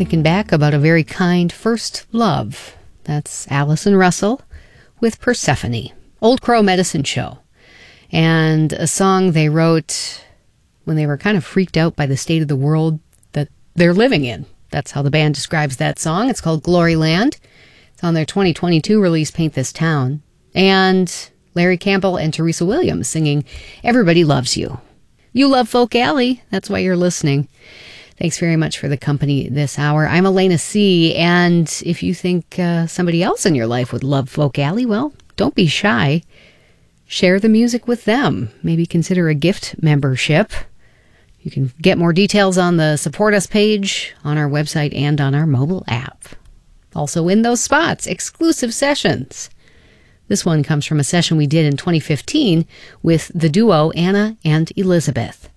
Thinking back about a very kind first love. That's Allison Russell with Persephone, Old Crow Medicine Show. And a song they wrote when they were kind of freaked out by the state of the world that they're living in. That's how the band describes that song. It's called Glory Land. It's on their 2022 release, Paint This Town. And Larry Campbell and Teresa Williams singing Everybody Loves You. You love Folk Alley. That's why you're listening. Thanks very much for the company this hour. I'm Elena C., and if you think somebody else in your life would love Folk Alley, well, don't be shy. Share the music with them. Maybe consider a gift membership. You can get more details on the Support Us page on our website and on our mobile app. Also in those spots, exclusive sessions. This one comes from a session we did in 2015 with the duo Anna and Elizabeth.